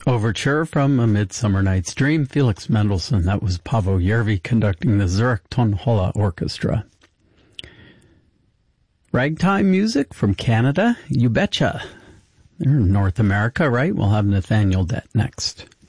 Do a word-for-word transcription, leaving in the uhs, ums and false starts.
Overture from A Midsummer Night's Dream, Felix Mendelssohn. That was Paavo Järvi conducting the Zurich Tonhalle Orchestra. Ragtime music from Canada, You Betcha. They're in North America, right? We'll have Nathaniel Dett next.